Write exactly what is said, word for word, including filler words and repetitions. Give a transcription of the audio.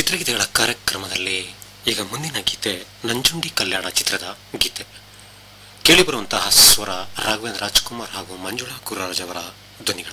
ಚಿತ್ರಗೀತೆಗಳ ಕಾರ್ಯಕ್ರಮದಲ್ಲಿ ಈಗ ಮುಂದಿನ ಗೀತೆ ನಂಜುಂಡಿ ಕಲ್ಯಾಣ ಚಿತ್ರದ ಗೀತೆ. ಕೇಳಿಬರುವಂತಹ ಸ್ವರ ರಾಘವೇಂದ್ರ ರಾಜ್ಕುಮಾರ್ ಹಾಗೂ ಮಂಜುಳಾ ಗುರುರಾಜ್ ಅವರ ಧ್ವನಿಗಳು.